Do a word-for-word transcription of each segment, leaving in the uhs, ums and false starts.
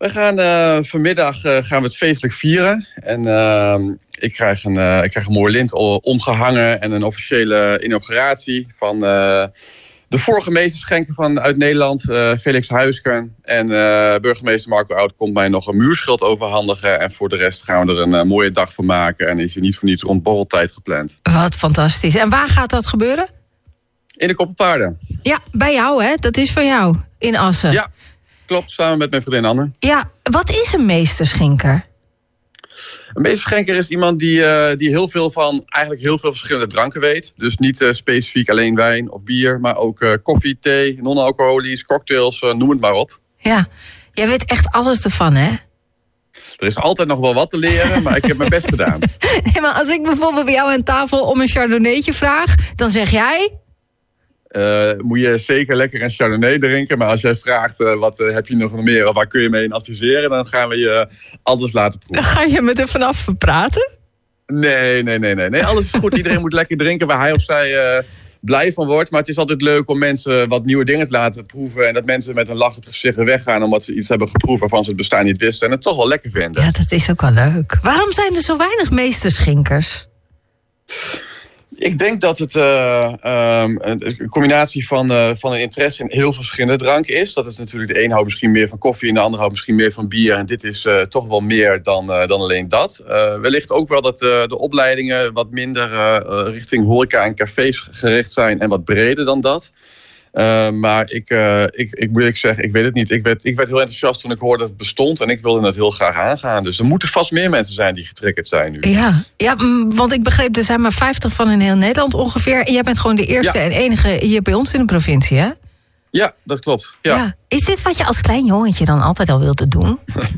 We gaan uh, vanmiddag uh, gaan we het feestelijk vieren. En uh, ik, krijg een, uh, ik krijg een mooi lint omgehangen en een officiële inauguratie van uh, de vorige meesterschenker van uit Nederland, uh, Felix Huisken. En uh, burgemeester Marco Oud komt mij nog een muurschild overhandigen. En voor de rest gaan we er een uh, mooie dag van maken. En is er niet voor niets rond borreltijd gepland. Wat fantastisch. En waar gaat dat gebeuren? In de Koppenpaarden. Ja, bij jou hè? Dat is van jou, in Assen. Ja, klopt. Samen met mijn vriendin Anne. Ja, wat is een meesterschenker? Een meesterschenker is iemand die, uh, die heel veel van eigenlijk heel veel verschillende dranken weet. Dus niet uh, specifiek alleen wijn of bier, maar ook uh, koffie, thee, non-alcoholisch, cocktails, uh, noem het maar op. Ja, jij weet echt alles ervan, hè? Er is altijd nog wel wat te leren, maar ik heb mijn best gedaan. Nee, maar als ik bijvoorbeeld bij jou aan tafel om een chardonnaytje vraag, dan zeg jij... Uh, moet je zeker lekker een chardonnay drinken. Maar als jij vraagt, uh, wat uh, heb je nog meer of waar kun je mee in adviseren, dan gaan we je alles laten proeven. Dan ga je met er vanaf praten? Nee, nee, nee, nee. nee alles is goed. Iedereen moet lekker drinken waar hij of zij uh, blij van wordt. Maar het is altijd leuk om mensen wat nieuwe dingen te laten proeven. En dat mensen met een lach op gezicht weggaan omdat ze iets hebben geproefd waarvan ze het bestaan niet wisten. En het toch wel lekker vinden. Ja, dat is ook wel leuk. Waarom zijn er zo weinig meesterschinkers? Ik denk dat het uh, um, een combinatie van, uh, van een interesse in heel veel verschillende dranken is. Dat is natuurlijk, de een houdt misschien meer van koffie en de ander houdt misschien meer van bier. En dit is uh, toch wel meer dan, uh, dan alleen dat. Uh, wellicht ook wel dat uh, de opleidingen wat minder uh, richting horeca en cafés gericht zijn en wat breder dan dat. Uh, maar ik, uh, ik, ik moet eerlijk zeggen, ik weet het niet. Ik werd, ik werd heel enthousiast toen ik hoorde dat het bestond. En ik wilde het heel graag aangaan. Dus er moeten vast meer mensen zijn die getriggerd zijn nu. Ja, ja, want ik begreep, er zijn maar vijftig van in heel Nederland ongeveer. En jij bent gewoon de eerste ja. en enige hier bij ons in de provincie, hè? Ja, dat klopt. Ja. Ja. Is dit wat je als klein jongetje dan altijd al wilde doen?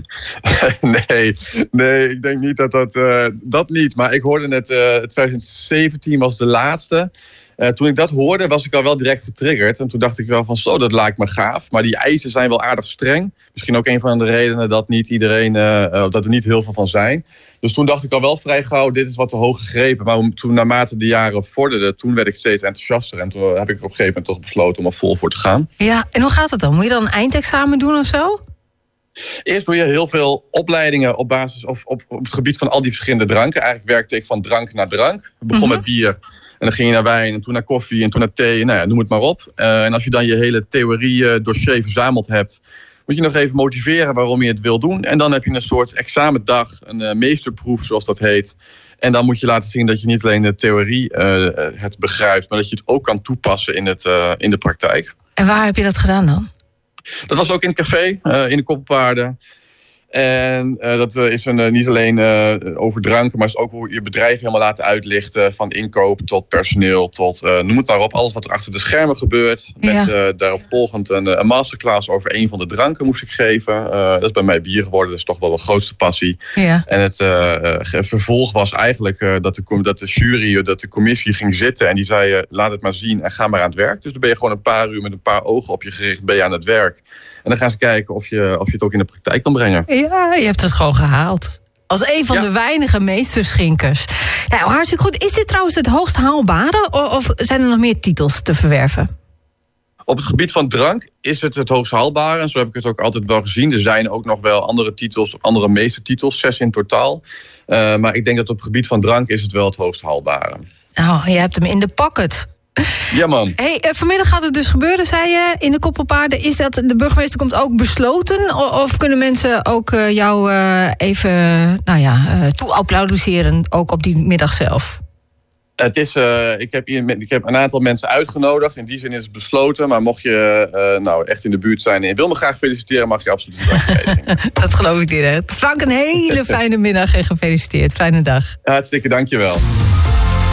nee, nee, ik denk niet dat dat... Uh, dat niet, maar ik hoorde net, uh, twintig zeventien was de laatste. Uh, toen ik dat hoorde, was ik al wel direct getriggerd. En toen dacht ik wel van, zo, dat lijkt me gaaf. Maar die eisen zijn wel aardig streng. Misschien ook een van de redenen dat niet iedereen, uh, dat er niet heel veel van zijn. Dus toen dacht ik al wel vrij gauw, dit is wat te hoog gegrepen. Maar toen naarmate de jaren vorderden, toen werd ik steeds enthousiaster. En toen heb ik er op een gegeven moment toch besloten om er vol voor te gaan. Ja, en hoe gaat het dan? Moet je dan een eindexamen doen of zo? Eerst doe je heel veel opleidingen op basis of op, op het gebied van al die verschillende dranken. Eigenlijk werkte ik van drank naar drank. Ik begon mm-hmm. met bier. En dan ging je naar wijn, en toen naar koffie, en toen naar thee. Nou ja, noem het maar op. Uh, en als je dan je hele theorie-dossier verzameld hebt, moet je nog even motiveren waarom je het wil doen. En dan heb je een soort examendag, een uh, meesterproef, zoals dat heet. En dan moet je laten zien dat je niet alleen de theorie uh, het begrijpt, maar dat je het ook kan toepassen in, het, uh, in de praktijk. En waar heb je dat gedaan dan? Dat was ook in het café, uh, in de Koppenpaarden. En uh, dat uh, is een, uh, niet alleen uh, over dranken, maar is ook hoe je bedrijf helemaal laten uitlichten. Van inkoop tot personeel, tot uh, noem het maar op. Alles wat er achter de schermen gebeurt. Ja. Met uh, daarop volgend een, een masterclass over een van de dranken moest ik geven. Uh, dat is bij mij bier geworden, dat is toch wel mijn grootste passie. Ja. En het uh, uh, vervolg was eigenlijk uh, dat, de, dat de jury, dat de commissie ging zitten. En die zei, uh, laat het maar zien en ga maar aan het werk. Dus dan ben je gewoon een paar uur met een paar ogen op je gericht, ben je aan het werk. En dan gaan ze kijken of je, of je het ook in de praktijk kan brengen. Ja, je hebt het gewoon gehaald. Als een van ja. de weinige meesterschinkers. Ja, hartstikke goed. Is dit trouwens het hoogst haalbare? Of zijn er nog meer titels te verwerven? Op het gebied van drank is het het hoogst haalbare. En zo heb ik het ook altijd wel gezien. Er zijn ook nog wel andere titels, andere meestertitels. Zes in totaal. Uh, maar ik denk dat op het gebied van drank is het wel het hoogst haalbare. Nou, je hebt hem in de pocket. Ja, man. Hey, vanmiddag gaat het dus gebeuren, zei je, in de Koppenpaarden. Is dat, de burgemeester komt ook besloten? Of kunnen mensen ook uh, jou uh, even nou ja, uh, toe applaudisseren, ook op die middag zelf? Het is, uh, ik, heb hier, ik heb een aantal mensen uitgenodigd. In die zin is het besloten. Maar mocht je uh, nou echt in de buurt zijn en je wil me graag feliciteren, mag je absoluut een uitnodigen. Dat geloof ik direct. Frank, een hele fijne middag en gefeliciteerd. Fijne dag. Hartstikke, dankjewel.